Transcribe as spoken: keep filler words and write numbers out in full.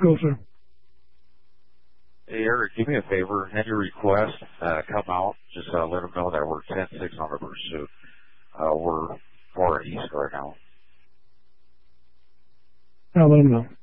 go, sir. Hey, Eric, do me a favor. Have your request uh, come out. Just uh, let them know that we're ten six on the pursuit. Uh, we're far east right now. I'll let them know.